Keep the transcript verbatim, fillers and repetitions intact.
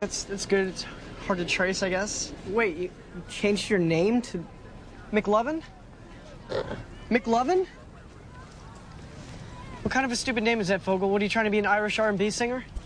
That's, that's good. It's hard to trace, I guess. Wait, you changed your name to... McLovin? McLovin? What kind of a stupid name is that, Fogel? What, are you trying to be an Irish R and B singer?